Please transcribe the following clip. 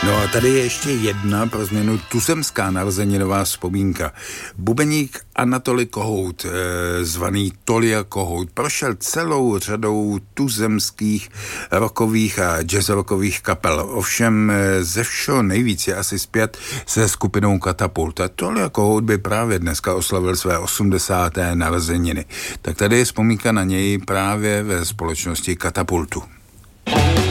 No a tady je ještě jedna pro změnu tuzemská narozeninová vzpomínka. Bubeník Anatoly Kohout, zvaný Tolia Kohout, prošel celou řadou tuzemských rockových a jazzrockových kapel. Ovšem ze všeho nejvíc je asi zpět se skupinou Katapult. A Tolia Kohout by právě dneska oslavil své 80. narozeniny. Tak tady je vzpomínka na něj právě ve společnosti Katapultu.